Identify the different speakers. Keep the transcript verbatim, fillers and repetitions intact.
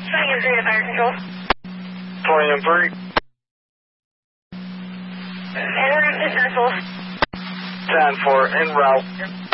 Speaker 1: twenty and three to fire control.
Speaker 2: twenty and three.
Speaker 1: En route to Vessel.
Speaker 2: ten four, en route.